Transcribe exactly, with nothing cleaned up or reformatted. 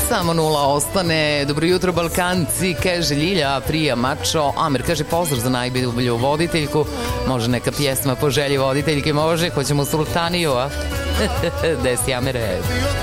Samo nula ostane. Dobro jutro Balkanci, kaže Ljilja, Prija, Mačo. Amer kaže pozdrav za najbolju voditeljku. Može neka pjesma po želji voditeljke, može. Hoćemo Sultaniju, a? Desi Amere.